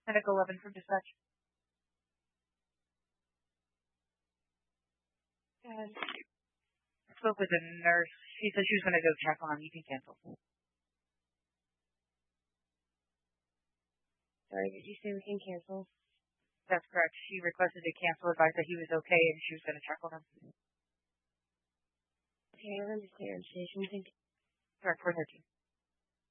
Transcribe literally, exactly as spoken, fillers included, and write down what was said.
Medic eleven from dispatch. Yes. I spoke with a nurse. She said she was going to go check on him. You can cancel. Sorry, did you say we can cancel? That's correct. She requested to cancel, advised that he was okay, and she was going to check on him. Okay, I understand. Station, thank you. Correct, four thirteen.